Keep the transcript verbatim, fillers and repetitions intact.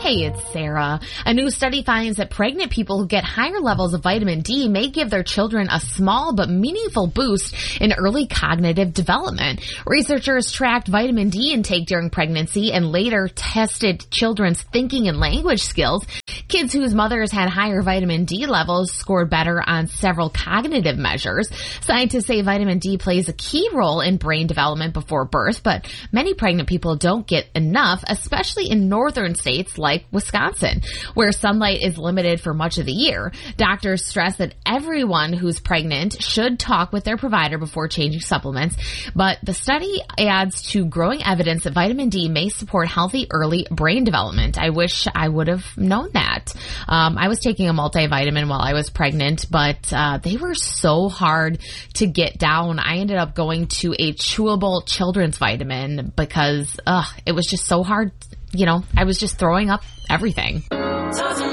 Hey, it's Sarah. A new study finds that pregnant people who get higher levels of vitamin D may give their children a small but meaningful boost in early cognitive development. Researchers tracked vitamin D intake during pregnancy and later tested children's thinking and language skills. Kids whose mothers had higher vitamin D levels scored better on several cognitive measures. Scientists say vitamin D plays a key role in brain development before birth, but many pregnant people don't get enough, especially in northern states like Wisconsin, where sunlight is limited for much of the year. Doctors stress that everyone who's pregnant should talk with their provider before changing supplements, but the study adds to growing evidence that vitamin D may support healthy early brain development. I wish I would have known that. Um, I was taking a multivitamin while I was pregnant, but uh, they were so hard to get down. I ended up going to a chewable children's vitamin because uh, it was just so hard. You know, I was just throwing up everything.